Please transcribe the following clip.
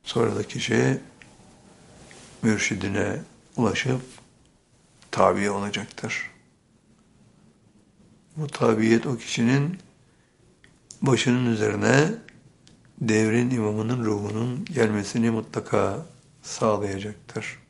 Sonra da kişi mürşidine ulaşıp tabi olacaktır. Bu tabiyet o kişinin başının üzerine devrin imamının ruhunun gelmesini mutlaka sağlayacaktır.